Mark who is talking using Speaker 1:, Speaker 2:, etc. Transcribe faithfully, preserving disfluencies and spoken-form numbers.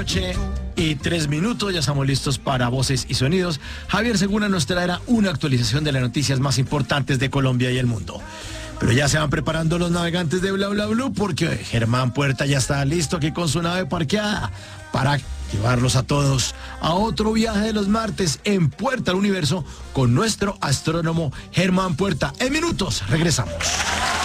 Speaker 1: noche y tres minutos, ya estamos listos para Voces y Sonidos. Javier Segura nos traerá una actualización de las noticias más importantes de Colombia y el mundo. Pero ya se van preparando los navegantes de Bla Bla Blue porque Germán Puerta ya está listo aquí con su nave parqueada para llevarlos a todos a otro viaje de los martes en Puerta al Universo con nuestro astrónomo Germán Puerta. En minutos regresamos.